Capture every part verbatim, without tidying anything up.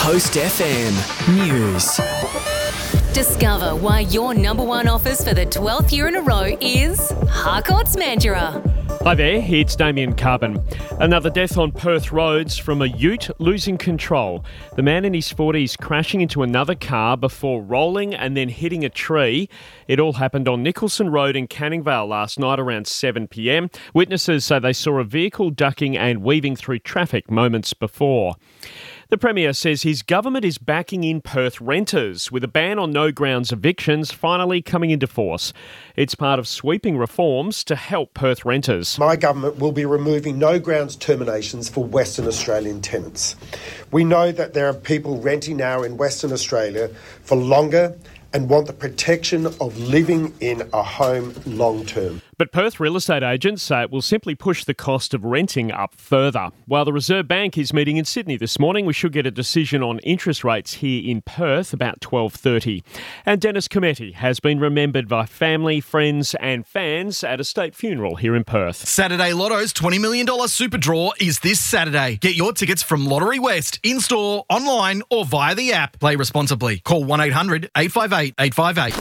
Coast F M News. Discover why your number one offers for the twelfth year in a row is Harcourts Mandurah. Hi there, it's Damien Carbon. Another death on Perth roads from a ute losing control. The man in his forties crashing into another car before rolling and then hitting a tree. It all happened on Nicholson Road in Canning Vale last night around seven p m. Witnesses say they saw a vehicle ducking and weaving through traffic moments before. The Premier says his government is backing in Perth renters, with a ban on no-grounds evictions finally coming into force. It's part of sweeping reforms to help Perth renters. My government will be removing no-grounds terminations for Western Australian tenants. We know that there are people renting now in Western Australia for longer and want the protection of living in a home long term. But Perth real estate agents say it will simply push the cost of renting up further. While the Reserve Bank is meeting in Sydney this morning, we should get a decision on interest rates here in Perth about twelve thirty. And Dennis Cometti has been remembered by family, friends and fans at a state funeral here in Perth. Saturday Lotto's twenty million dollars super draw is this Saturday. Get your tickets from Lottery West, in-store, online or via the app. Play responsibly. Call one eight hundred eight five eight eight five eight.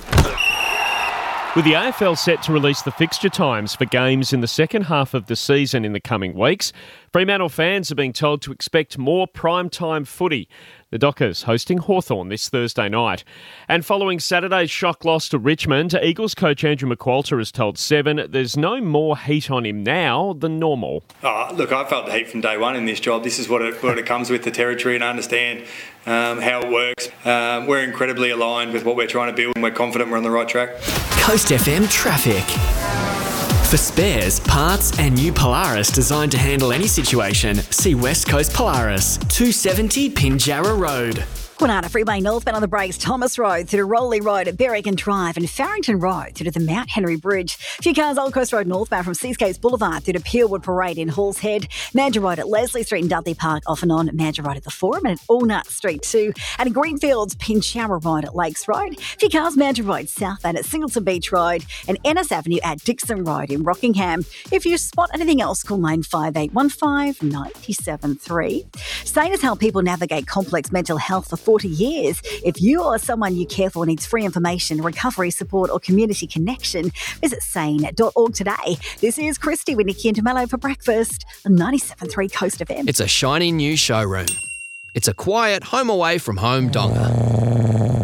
With the A F L set to release the fixture times for games in the second half of the season in the coming weeks, Fremantle fans are being told to expect more prime-time footy. The Dockers hosting Hawthorn this Thursday night. And following Saturday's shock loss to Richmond, Eagles coach Andrew McQualter has told Seven there's no more heat on him now than normal. Oh, look, I felt the heat from day one in this job. This is what it, what it comes with, the territory, and I understand um, how it works. Um, we're incredibly aligned with what we're trying to build and we're confident we're on the right track. Coast F M traffic. For spares, parts and new Polaris designed to handle any situation, see West Coast Polaris, two seventy Pinjarra Road. Kwinana Freeway northbound on the brakes, Thomas Road through to Rowley Road at Berrigan Drive and Farrington Road through to the Mount Henry Bridge. A few cars Old Coast Road northbound from Seascapes Boulevard through to Peelwood Parade in Halls Head. Mandurah Road at Leslie Street in Dudley Park off and on. Mandurah Road at the Forum and at Allnut Street too. And in Greenfields, Pinjarra Road at Lakes Road. A few cars Mandurah Road southbound at Singleton Beach Road and Ennis Avenue at Dixon Road in Rockingham. If you spot anything else, call nine five eight one five nine seven three. Sane has helped people navigate complex mental health for forty years. If you or someone you care for needs free information, recovery support or community connection, visit sane dot org today. This is Christy with Nikki and Tamello for breakfast on ninety-seven point three Coast F M. It's a shiny new showroom. It's a quiet home away from home donga.